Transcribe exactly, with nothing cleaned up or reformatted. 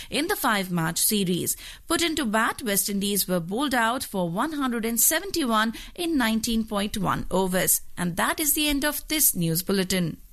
in the five-match series. Put into bat, West Indies were bowled out for one hundred seventy-one in nineteen point one overs. And that is the end of this news bulletin.